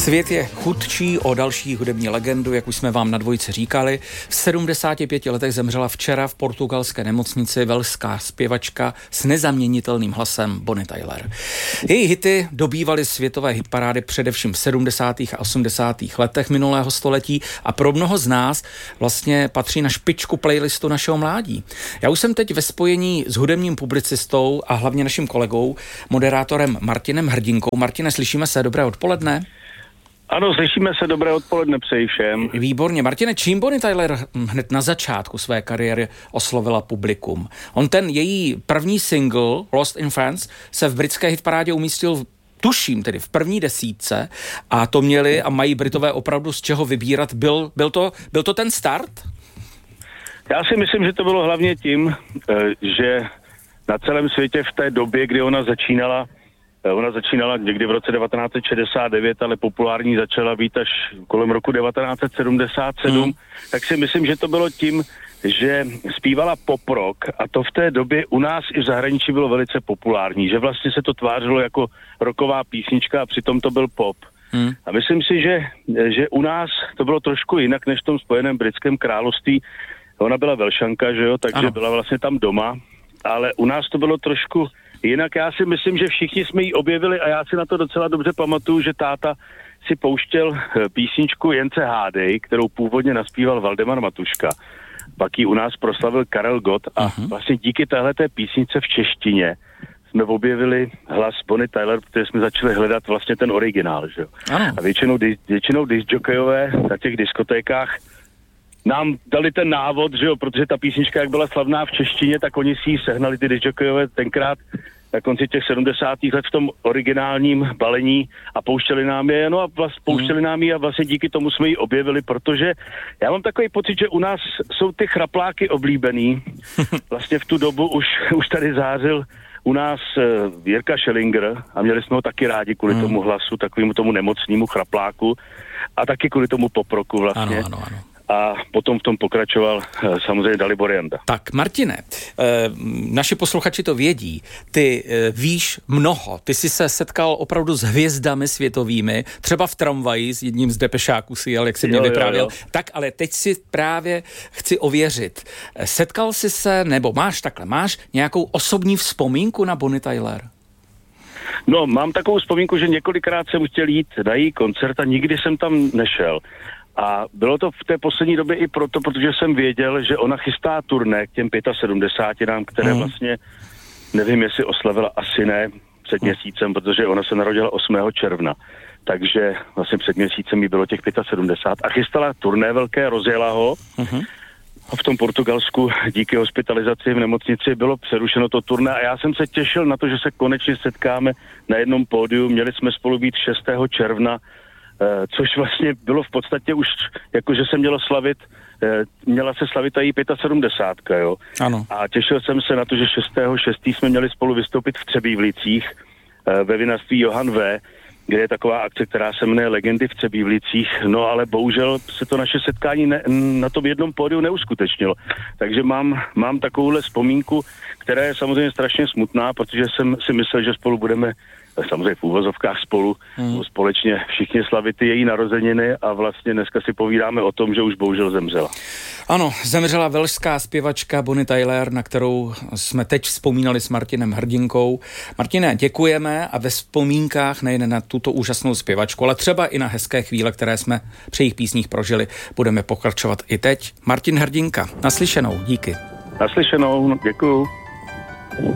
Svět je chudší o další hudební legendu, jak už jsme vám na dvojce říkali. V 75 letech zemřela včera v portugalské nemocnici velská zpěvačka s nezaměnitelným hlasem Bonnie Tyler. Její hity dobývaly světové hitparády především v 70. a 80. letech minulého století a pro mnoho z nás vlastně patří na špičku playlistu našeho mládí. Já už jsem teď ve spojení s hudebním publicistou a hlavně naším kolegou, moderátorem Martinem Hrdinkou. Martine, slyšíme se, dobré odpoledne. Ano, slyšíme se, dobré odpoledne, přeji všem. Výborně. Martine, čím Bonnie Tyler hned na začátku své kariéry oslovila publikum? Ten její první single, Lost in France, se v britské hitparádě umístil tuším tedy v první desítce a to měli a mají Britové opravdu z čeho vybírat. Byl to ten start? Já si myslím, že to bylo hlavně tím, že na celém světě v té době, kdy ona začínala někdy v roce 1969, ale populární začala být až kolem roku 1977, tak si myslím, že to bylo tím, že zpívala pop rock a to v té době u nás i v zahraničí bylo velice populární, že vlastně se to tvářilo jako rocková písnička a přitom to byl pop. A myslím si, že u nás to bylo trošku jinak než v tom Spojeném britském království. Ona byla Velšanka, že jo, takže ano. Byla vlastně tam doma, ale u nás to bylo trošku jinak. Já si myslím, že všichni jsme ji objevili a já si na to docela dobře pamatuju, že táta si pouštěl písničku Jence hádej, kterou původně naspíval Valdemar Matuška. Pak ji u nás proslavil Karel Gott a vlastně díky téhleté písničce v češtině jsme objevili hlas Bonnie Tyler, protože jsme začali hledat vlastně ten originál, že jo. A většinou discjokejové na těch diskotékách nám dali ten návod, že jo, protože ta písnička, jak byla slavná v češtině, tak oni si ji sehnali ty discjokejové tenkrát na konci těch 70. let v tom originálním balení a pouštěli nám je, pouštěli nám ji a vlastně díky tomu jsme ji objevili, protože já mám takový pocit, že u nás jsou ty chrapláky oblíbený. Vlastně v tu dobu už tady zářil u nás Jirka Schellinger a měli jsme ho taky rádi kvůli tomu hlasu, takovému tomu nemocnému chrapláku a taky kvůli tomu poproku vlastně. Ano. A potom v tom pokračoval samozřejmě Dalibor Janda. Tak Martine, naši posluchači to vědí, ty víš mnoho, ty jsi se setkal opravdu s hvězdami světovými, třeba v tramvaji s jedním z depešáků si jel, jak jsi mě vyprávěl. Tak, ale teď si právě chci ověřit. Setkal jsi se, nebo máš nějakou osobní vzpomínku na Bonnie Tyler? No, mám takovou vzpomínku, že několikrát jsem chtěl jít na její koncert a nikdy jsem tam nešel. A bylo to v té poslední době i proto, protože jsem věděl, že ona chystá turné k těm 75, které vlastně, nevím, jestli oslavila, asi ne, před měsícem, protože ona se narodila 8. června. Takže vlastně před měsícem jí bylo těch 75 a chystala turné velké, rozjela ho. A v tom Portugalsku díky hospitalizaci v nemocnici bylo přerušeno to turné a já jsem se těšil na to, že se konečně setkáme na jednom pódiu. Měli jsme spolu být 6. června, což vlastně bylo v podstatě už, jakože se měla se slavit i 75, jo. Ano. A těšil jsem se na to, že 6. jsme měli spolu vystoupit v Třebívlicích ve vinařství Johann V., kde je taková akce, která se jmenuje Legendy v Třebívlicích, no ale bohužel se to naše setkání na tom jednom pódiu neuskutečnilo. Takže mám takovouhle vzpomínku, která je samozřejmě strašně smutná, protože jsem si myslel, že spolu budeme samozřejmě v úvozovkách společně všichni slavit její narozeniny a vlastně dneska si povídáme o tom, že už bohužel zemřela. Ano, zemřela velšská zpěvačka Bonnie Tyler, na kterou jsme teď vzpomínali s Martinem Hrdinkou. Martine, děkujeme a ve vzpomínkách nejen na tuto úžasnou zpěvačku, ale třeba i na hezké chvíle, které jsme při jejich písních prožili, budeme pokračovat i teď. Martin Hrdinka, naslyšenou, díky. Naslyšenou, děkuju.